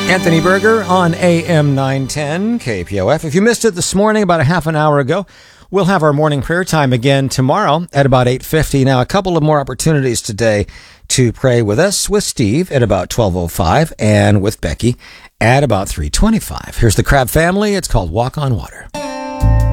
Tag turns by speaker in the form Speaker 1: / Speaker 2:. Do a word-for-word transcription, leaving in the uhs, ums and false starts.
Speaker 1: Anthony Berger on A M nine ten K P O F. If you missed it this morning, about a half an hour ago, we'll have our morning prayer time again tomorrow at about eight fifty. Now, a couple of more opportunities today to pray with us, with Steve at about twelve oh five and with Becky at about three twenty-five. Here's the Crab Family. It's called Walk on Water.